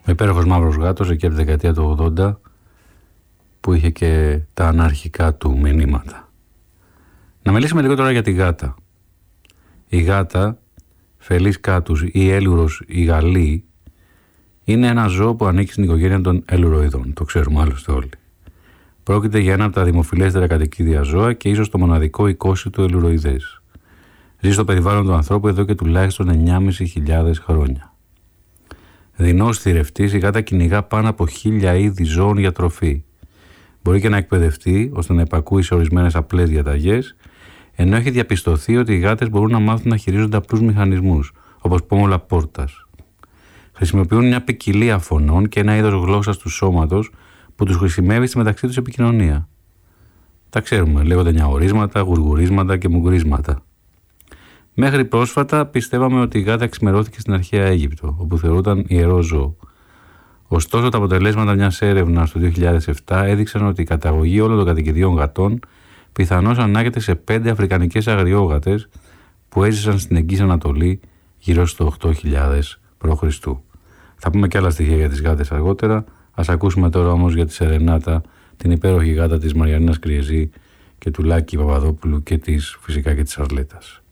Ο υπέροχος μαύρος γάτος εκεί από τη δεκαετία του 80 που είχε και τα αναρχικά του μηνύματα. Να μιλήσουμε λίγο τώρα για τη γάτα. Η γάτα, Φελής κάτους ή έλουρος η γαλλή, είναι ένα ζώο που ανήκει στην οικογένεια των ελουροειδών. Το ξέρουμε άλλωστε όλοι. Πρόκειται για ένα από τα δημοφιλέστερα κατοικίδια ζώα και ίσως το μοναδικό οικόσιτο ελουροειδές. Ζει στο περιβάλλον του ανθρώπου εδώ και τουλάχιστον 9.500 χρόνια. Δεινός θηρευτής, η γάτα κυνηγά πάνω από 1.000 είδη ζώων για τροφή. Μπορεί και να εκπαιδευτεί ώστε να υπακούει σε ορισμένες απλές διαταγές, ενώ έχει διαπιστωθεί ότι οι γάτες μπορούν να μάθουν να χειρίζονται απλούς μηχανισμούς, όπως πόμολα πόρτας. Χρησιμοποιούν μια ποικιλία φωνών και ένα είδος γλώσσας του σώματος που τους χρησιμεύει στη μεταξύ τους επικοινωνία. Τα ξέρουμε, λέγονται νιαουρίσματα, γουργουρίσματα και μουγκρίσματα. Μέχρι πρόσφατα πιστεύαμε ότι η γάτα εξημερώθηκε στην αρχαία Αίγυπτο, όπου θεωρούταν ιερό ζώο. Ωστόσο, τα αποτελέσματα μιας έρευνας του 2007 έδειξαν ότι η καταγωγή όλων των κατοικιδίων γατών πιθανώς ανάγεται σε 5 αφρικανικές αγριόγατες που έζησαν στην Εγγύης Ανατολή γύρω στο 8.000 π.Χ. Θα πούμε και άλλα στοιχεία για τις γάτες αργότερα. Ας ακούσουμε τώρα όμως για τη Σερενάτα, την υπέροχη γάτα της Μαριανίνας Κριεζή και του Λάκη Παπαδόπουλου και φυσικά και της Αρλέτας.